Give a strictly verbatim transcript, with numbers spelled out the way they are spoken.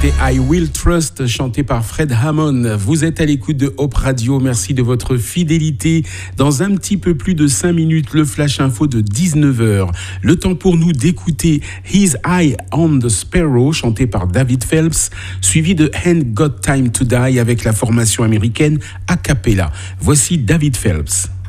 C'était I Will Trust, chanté par Fred Hammond. Vous êtes à l'écoute de Hope Radio. Merci de votre fidélité. Dans un petit peu plus de cinq minutes, le Flash Info de dix-neuf heures. Le temps pour nous d'écouter His Eye on the Sparrow, chanté par David Phelps, suivi de Ain't Got Time to Die avec la formation américaine A Cappella. Voici David Phelps.